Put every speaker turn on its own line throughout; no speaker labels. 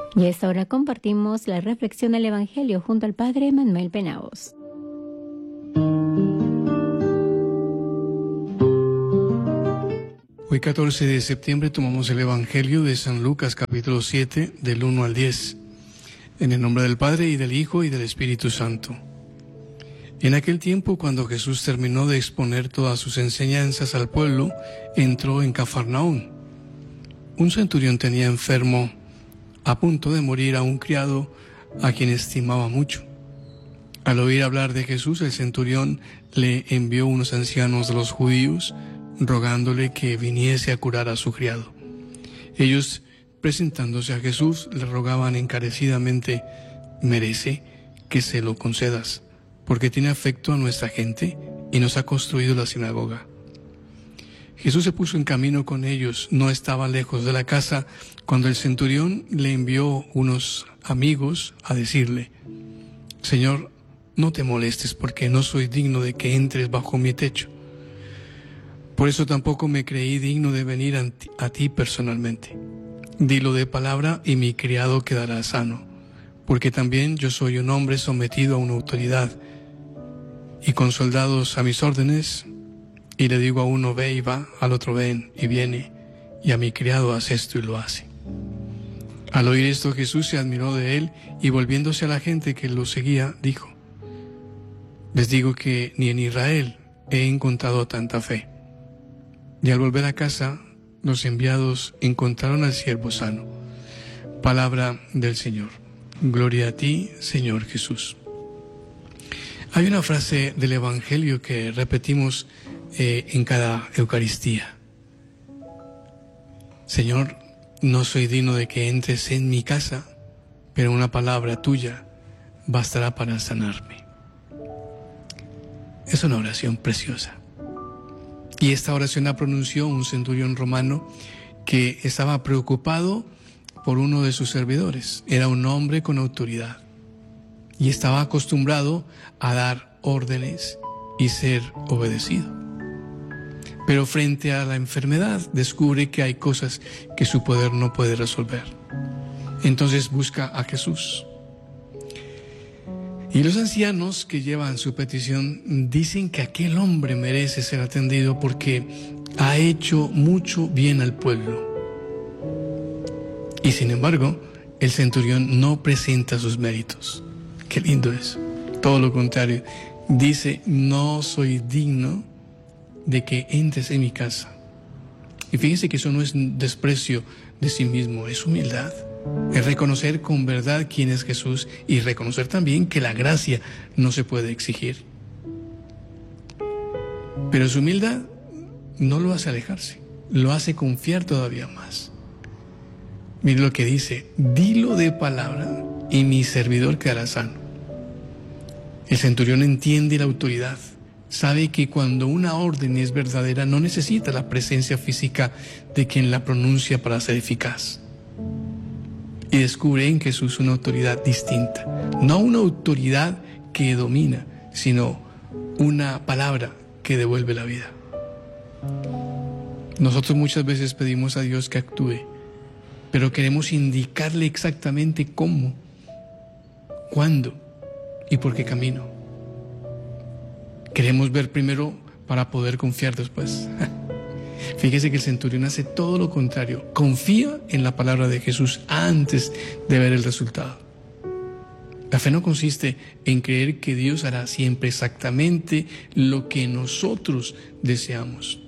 Y a esta hora compartimos la reflexión del Evangelio junto al Padre Manuel Penaos.
Hoy 14 de septiembre tomamos el Evangelio de San Lucas capítulo 7 del 1 al 10. En el nombre del Padre y del Hijo y del Espíritu Santo. En aquel tiempo, cuando Jesús terminó de exponer todas sus enseñanzas al pueblo, entró en Cafarnaún. Un centurión tenía enfermo, a punto de morir, a un criado a quien estimaba mucho. Al oír hablar de Jesús, el centurión le envió unos ancianos de los judíos, rogándole que viniese a curar a su criado. Ellos, presentándose a Jesús, le rogaban encarecidamente: merece que se lo concedas, porque tiene afecto a nuestra gente y nos ha construido la sinagoga. Jesús se puso en camino con ellos, no estaba lejos de la casa, cuando el centurión le envió unos amigos a decirle: Señor, no te molestes, porque no soy digno de que entres bajo mi techo. Por eso tampoco me creí digno de venir a ti personalmente. Dilo de palabra y mi criado quedará sano, porque también yo soy un hombre sometido a una autoridad, y con soldados a mis órdenes, y le digo a uno ve y va, al otro ven y viene, y a mi criado haz esto y lo hace. Al oír esto, Jesús se admiró de él, y volviéndose a la gente que lo seguía, dijo: les digo que ni en Israel he encontrado tanta fe. Y al volver a casa, los enviados encontraron al siervo sano. Palabra del Señor. Gloria a ti, Señor Jesús. Hay una frase del Evangelio que repetimos en cada Eucaristía. Señor, no soy digno de que entres en mi casa, pero una palabra tuya bastará para sanarme. Es una oración preciosa. Y esta oración la pronunció un centurión romano que estaba preocupado por uno de sus servidores. Era un hombre con autoridad y estaba acostumbrado a dar órdenes y ser obedecido. Pero frente a la enfermedad descubre que hay cosas que su poder no puede resolver. Entonces busca a Jesús. Y los ancianos que llevan su petición dicen que aquel hombre merece ser atendido porque ha hecho mucho bien al pueblo. Y sin embargo, el centurión no presenta sus méritos. Qué lindo es. Todo lo contrario. Dice: no soy digno de que entres en mi casa. Y fíjense que eso no es desprecio de sí mismo, es humildad. Es reconocer con verdad quién es Jesús y reconocer también que la gracia no se puede exigir. Pero su humildad no lo hace alejarse, lo hace confiar todavía más. Mire lo que dice: dilo de palabra y mi servidor quedará sano. El centurión entiende la autoridad, sabe que cuando una orden es verdadera no necesita la presencia física de quien la pronuncia para ser eficaz. Y descubre en Jesús una autoridad distinta, no una autoridad que domina, sino una palabra que devuelve la vida. Nosotros muchas veces pedimos a Dios que actúe, pero queremos indicarle exactamente cómo, cuándo y por qué camino. Queremos ver primero para poder confiar después. Fíjese que el centurión hace todo lo contrario. Confía en la palabra de Jesús antes de ver el resultado. La fe no consiste en creer que Dios hará siempre exactamente lo que nosotros deseamos.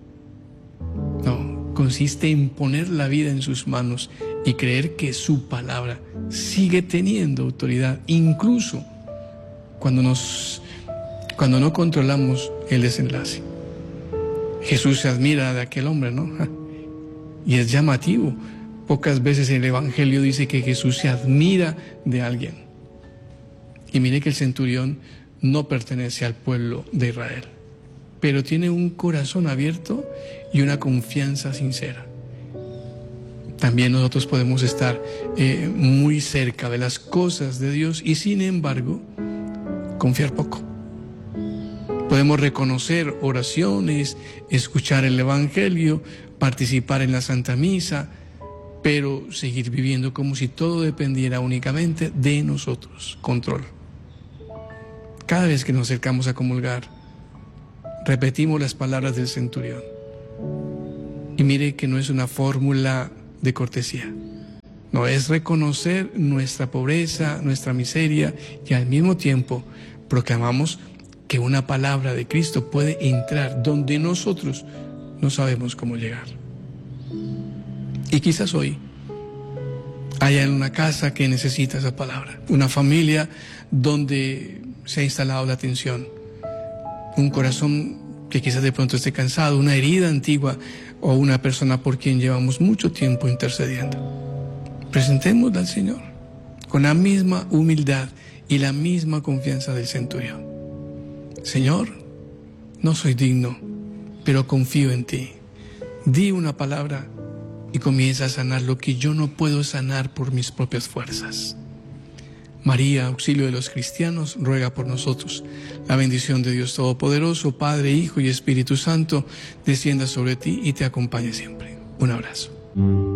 No, consiste en poner la vida en sus manos y creer que su palabra sigue teniendo autoridad, incluso cuando no controlamos el desenlace. Jesús se admira de aquel hombre, ¿no? Y es llamativo. Pocas veces el Evangelio dice que Jesús se admira de alguien. Y mire que el centurión no pertenece al pueblo de Israel, pero tiene un corazón abierto y una confianza sincera. También nosotros podemos estar muy cerca de las cosas de Dios y sin embargo confiar poco. Podemos reconocer oraciones, escuchar el Evangelio, participar en la Santa Misa, pero seguir viviendo como si todo dependiera únicamente de nosotros. Control. Cada vez que nos acercamos a comulgar, repetimos las palabras del centurión. Y mire que no es una fórmula de cortesía. No, es reconocer nuestra pobreza, nuestra miseria, y al mismo tiempo proclamamos que una palabra de Cristo puede entrar donde nosotros no sabemos cómo llegar. Y quizás hoy haya en una casa que necesita esa palabra, una familia donde se ha instalado la tensión, un corazón que quizás de pronto esté cansado, una herida antigua o una persona por quien llevamos mucho tiempo intercediendo. Presentémosla al Señor con la misma humildad y la misma confianza del centurión. Señor, no soy digno, pero confío en ti. Di una palabra y comienza a sanar lo que yo no puedo sanar por mis propias fuerzas. María, auxilio de los cristianos, ruega por nosotros. La bendición de Dios Todopoderoso, Padre, Hijo y Espíritu Santo, descienda sobre ti y te acompañe siempre. Un abrazo.